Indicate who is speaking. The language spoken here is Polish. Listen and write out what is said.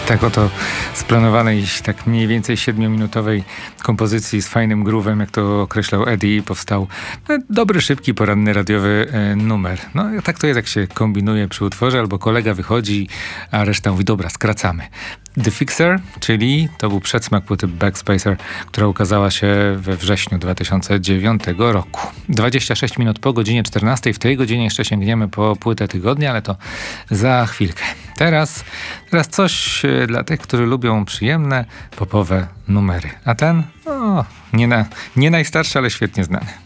Speaker 1: Tak oto splanowanej tak mniej więcej 7-minutowej kompozycji z fajnym groove'em, jak to określał Eddie, powstał dobry, szybki, poranny radiowy numer. No tak to jest, jak się kombinuje przy utworze, albo kolega wychodzi, a reszta mówi, dobra, skracamy. The Fixer, czyli to był przedsmak płyty Backspacer, która ukazała się we wrześniu 2009 roku. 26 minut po godzinie 14. W tej godzinie jeszcze sięgniemy po płytę tygodnia, ale to za chwilkę. Teraz coś dla tych, którzy lubią przyjemne, popowe numery. A ten? Nie najstarszy, ale świetnie znany.